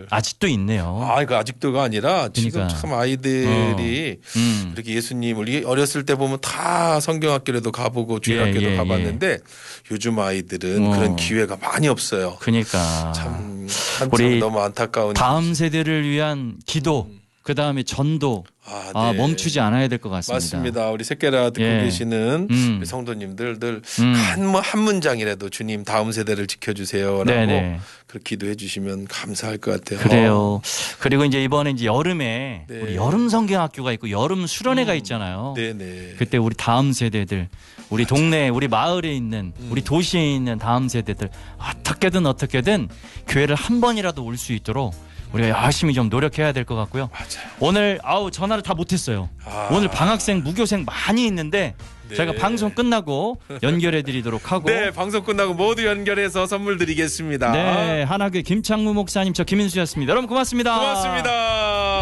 아직도 있네요. 그 아직도가 아니라 지금 그러니까. 참 아이들이 이렇게 예수님을 어렸을 때 보면 다 성경학교에도 가보고 주일학교도 가봤는데 요즘 아이들은 그런 기회가 많이 없어요. 그러니까 참 우리 너무 안타까운 다음 세대를 위한 기도 그다음에 전도 네. 멈추지 않아야 될 것 같습니다. 맞습니다. 우리 새끼라 듣고 계시는 우리 성도님들 늘 한 문장이라도 주님 다음 세대를 지켜주세요라고 그렇게 기도해 주시면 감사할 것 같아요. 그래요. 그리고 이제 이번에 이제 여름에 네. 우리 여름 성경학교가 있고 여름 수련회가 있잖아요. 네네. 그때 우리 다음 세대들 우리 동네 우리 마을에 있는 우리 도시에 있는 다음 세대들 어떻게든 교회를 한 번이라도 올 수 있도록 우리가 열심히 좀 노력해야 될 것 같고요. 맞아요. 오늘 전화를 다 못했어요. 오늘 방학생 무교생 많이 있는데 저희가 방송 끝나고 연결해 드리도록 하고 네, 방송 끝나고 모두 연결해서 선물 드리겠습니다. 네, 한화교회 김창무 목사님 저 김인수였습니다. 여러분 고맙습니다. 고맙습니다.